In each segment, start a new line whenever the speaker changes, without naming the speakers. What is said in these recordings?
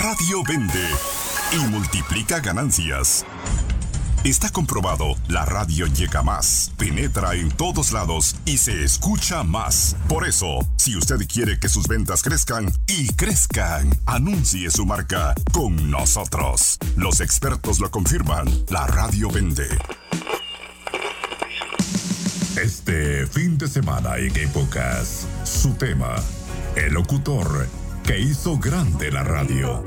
radio vende y multiplica ganancias. Está comprobado, la radio llega más, penetra en todos lados y se escucha más. Por eso, si usted quiere que sus ventas crezcan y crezcan, anuncie su marca con nosotros. Los expertos lo confirman, la radio vende. Este fin de semana en Épocas, su tema, el locutor que hizo grande la radio.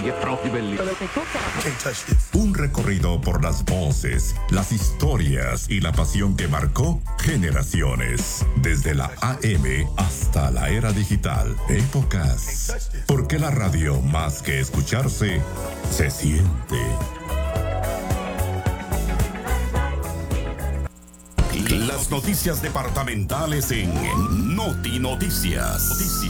Un recorrido por las voces, las historias y la pasión que marcó generaciones. Desde la AM hasta la era digital. Épocas. Porque la radio, más que escucharse, se siente. Las noticias departamentales en Noti Noticias.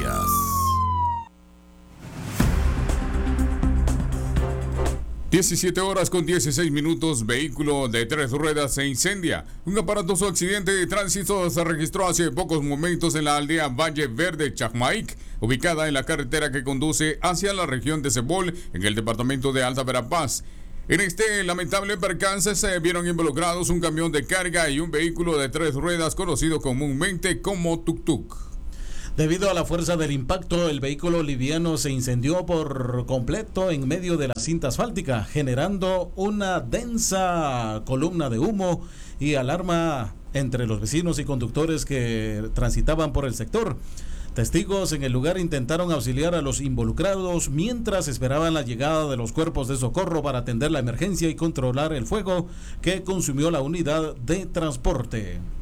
17 horas con 16 minutos, vehículo de 3 ruedas se incendia. Un aparatoso accidente de tránsito se registró hace pocos momentos en la aldea Valle Verde, Chacmaic, ubicada en la carretera que conduce hacia la región de Cebol, en el departamento de Alta Verapaz. En este lamentable percance se vieron involucrados un camión de carga y un vehículo de 3 ruedas conocido comúnmente como tuk-tuk.
Debido a la fuerza del impacto, el vehículo liviano se incendió por completo en medio de la cinta asfáltica, generando una densa columna de humo y alarma entre los vecinos y conductores que transitaban por el sector. Testigos en el lugar intentaron auxiliar a los involucrados mientras esperaban la llegada de los cuerpos de socorro para atender la emergencia y controlar el fuego que consumió la unidad de transporte.